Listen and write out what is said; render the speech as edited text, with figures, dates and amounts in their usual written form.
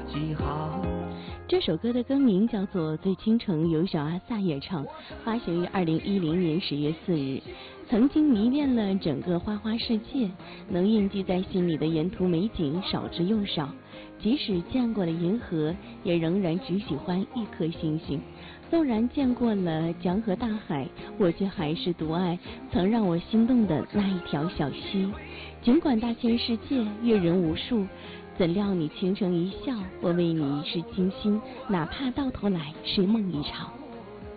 记号。 这首歌的歌名叫做《醉倾城》，由小阿萨演唱，发行于2010年10月4日。曾经迷恋了整个花花世界，能印记在心里的沿途美景少之又少。即使见过了银河，也仍然只喜欢一颗星星。纵然见过了江河大海，我却还是独爱曾让我心动的那一条小溪。尽管大千世界，阅人无数，怎料你倾城一笑，我为你一世倾心，哪怕到头来是梦一场。